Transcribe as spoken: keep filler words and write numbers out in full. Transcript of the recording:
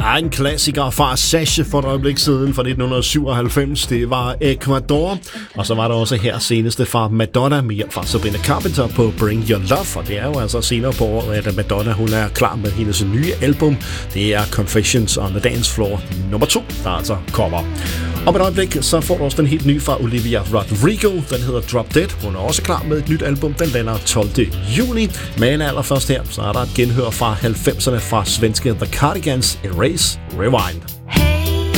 Ja, en klassiker fra Sasha for et øjeblik siden fra nitten syvoghalvfems. Det var Ecuador. Og så var der også her seneste fra Madonna med fra Sabrina Carpenter på Bring Your Love. Og det er jo altså senere på året, at Madonna hun er klar med hendes nye album. Det er Confessions on the Dance Floor nummer to, der altså kommer. Om et øjeblik, så får du også den helt nye fra Olivia Rodrigo. Den hedder Drop Dead. Hun er også klar med et nyt album. Den lander tolvte juni. Men allerførst her, så er der et genhør fra halvfemserne fra svenske The Cardigans, Erase Rewind.